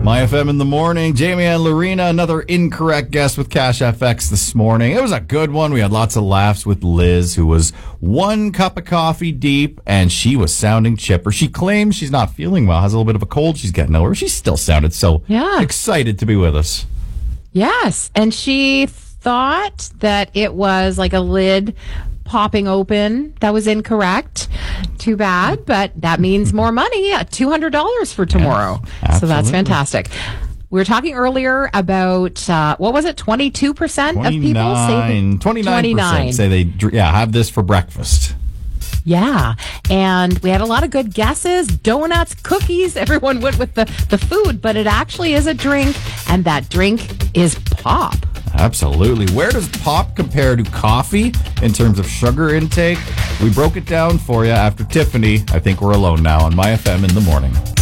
My FM in the morning. Jamie and Lorena, another incorrect guess with Cash FX this morning. It was a good one. We had lots of laughs with Liz, who was 1 cup of coffee deep, and she was sounding chipper. She claims she's not feeling well, has a little bit of a cold she's getting over. She still sounded so excited to be with us. Yes, and she thought that it was like a lid popping open. That was incorrect. Too bad, but that means more money, $200 for tomorrow. Yeah, so that's fantastic. We were talking earlier about, what was it, 22% of people say 29% say they have this for breakfast. Yeah, and we had a lot of good guesses. Donuts, cookies, everyone went with the food, but it actually is a drink, and that drink is pop. Absolutely. Where does pop compare to coffee in terms of sugar intake? We broke it down for you after Tiffany. I think we're alone now on My FM in the morning.